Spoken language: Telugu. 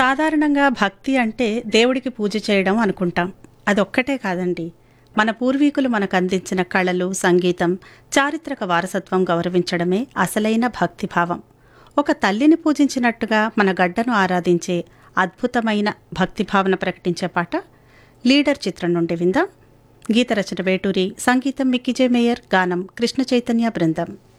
సాధారణంగా భక్తి అంటే దేవుడికి పూజ చేయడం అనుకుంటాం. అదొక్కటే కాదండి. మన పూర్వీకులు మనకు అందించిన కళలు, సంగీతం, చారిత్రక వారసత్వం గౌరవించడమే అసలైన భక్తిభావం. ఒక తల్లిని పూజించినట్టుగా మన గడ్డను ఆరాధించే అద్భుతమైన భక్తిభావన ప్రకటించే పాట లీడర్ చిత్రం నుండి విందాం. గీత రచన వేటూరి, సంగీతం మిక్కీ జె మేయర్, గానం కృష్ణ చైతన్య బృందం.